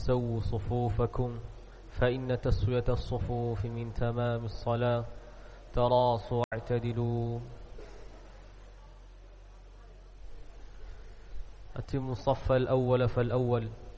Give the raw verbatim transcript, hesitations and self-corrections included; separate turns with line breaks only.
سووا صفوفكم فإن تسوية الصفوف من تمام الصلاة. تراصوا واعتدلوا. أتموا الصف الأول فالأول.